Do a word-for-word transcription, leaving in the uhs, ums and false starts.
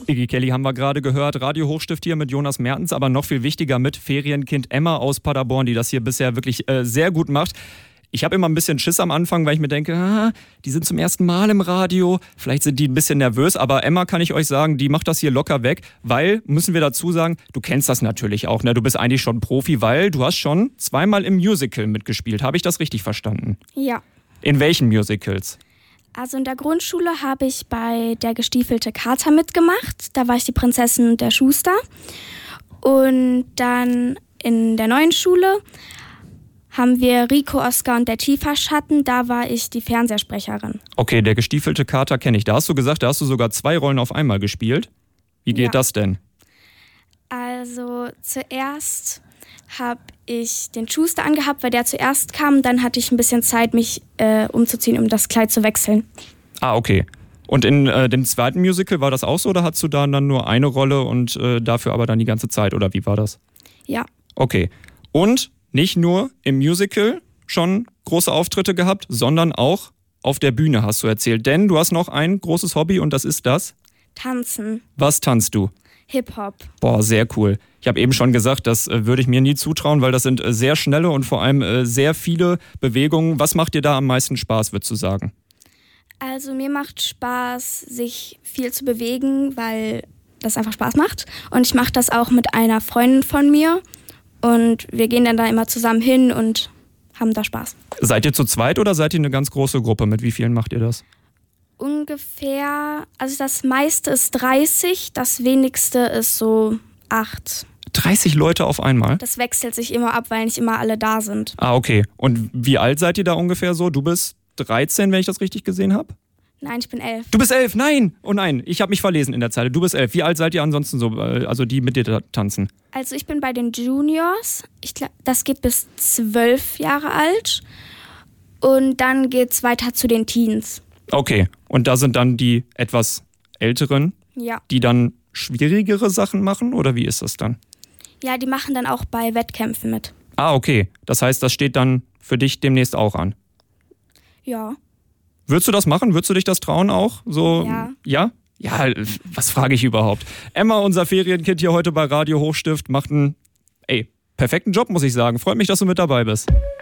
Iggy Kelly haben wir gerade gehört, Radio Hochstift hier mit Jonas Mertens, aber noch viel wichtiger mit Ferienkind Emma aus Paderborn, die das hier bisher wirklich äh, sehr gut macht. Ich habe immer ein bisschen Schiss am Anfang, weil ich mir denke, ah, die sind zum ersten Mal im Radio, vielleicht sind die ein bisschen nervös, aber Emma, kann ich euch sagen, die macht das hier locker weg, weil, müssen wir dazu sagen, du kennst das natürlich auch, ne? Du bist eigentlich schon Profi, weil du hast schon zweimal im Musical mitgespielt. Habe ich das richtig verstanden? Ja. In welchen Musicals? Also in der Grundschule habe ich bei Der gestiefelte Kater mitgemacht. Da war ich die Prinzessin und der Schuster. Und dann in der neuen Schule haben wir Rico, Oscar und der Schieferschatten. Da war ich die Fernsehsprecherin. Okay, Der gestiefelte Kater kenne ich. Da hast du gesagt, da hast du sogar zwei Rollen auf einmal gespielt. Wie geht ja. das denn? Also zuerst habe ich den Schuster angehabt, weil der zuerst kam. Dann hatte ich ein bisschen Zeit, mich äh, umzuziehen, um das Kleid zu wechseln. Ah, okay. Und in äh, dem zweiten Musical war das auch so, oder hattest du da dann nur eine Rolle und äh, dafür aber dann die ganze Zeit, oder wie war das? Ja. Okay. Und nicht nur im Musical schon große Auftritte gehabt, sondern auch auf der Bühne, hast du erzählt. Denn du hast noch ein großes Hobby und das ist das? Tanzen. Was tanzt du? Hip-Hop. Boah, sehr cool. Ich habe eben schon gesagt, das äh, würde ich mir nie zutrauen, weil das sind äh, sehr schnelle und vor allem äh, sehr viele Bewegungen. Was macht dir da am meisten Spaß, würdest du sagen? Also mir macht Spaß, sich viel zu bewegen, weil das einfach Spaß macht. Und ich mache das auch mit einer Freundin von mir. Und wir gehen dann da immer zusammen hin und haben da Spaß. Seid ihr zu zweit oder seid ihr eine ganz große Gruppe? Mit wie vielen macht ihr das? Ungefähr, also das meiste ist dreißig, das wenigste ist so acht. dreißig Leute auf einmal? Das wechselt sich immer ab, weil nicht immer alle da sind. Ah, okay. Und wie alt seid ihr da ungefähr so? Du bist dreizehn, wenn ich das richtig gesehen habe? Nein, ich bin elf. Du bist elf? Nein! Oh nein, ich habe mich verlesen in der Zeile. Du bist elf. Wie alt seid ihr ansonsten so, also die mit dir da tanzen? Also ich bin bei den Juniors. Ich glaub, das geht bis zwölf Jahre alt. Und dann geht's weiter zu den Teens. Okay, und da sind dann die etwas Älteren, ja. die dann schwierigere Sachen machen? Oder wie ist das dann? Ja, die machen dann auch bei Wettkämpfen mit. Ah, okay. Das heißt, das steht dann für dich demnächst auch an? Ja. Würdest du das machen? Würdest du dich das trauen auch? So, ja. Ja? Ja, was frage ich überhaupt? Emma, unser Ferienkind hier heute bei Radio Hochstift, macht einen ey, perfekten Job, muss ich sagen. Freut mich, dass du mit dabei bist.